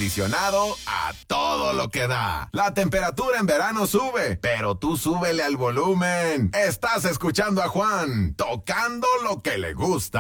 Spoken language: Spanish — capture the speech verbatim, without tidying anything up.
acondicionado a todo lo que da. La temperatura en verano sube, pero tú súbele al volumen. Estás escuchando a Juan, tocando lo que le gusta.